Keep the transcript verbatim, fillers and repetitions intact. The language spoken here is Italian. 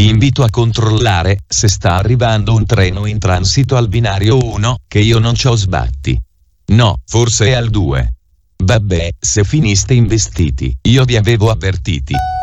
ti invito a controllare se sta arrivando un treno in transito al binario uno, che io non c'ho sbatti. No, forse è al due. Vabbè, se finiste investiti, io vi avevo avvertiti.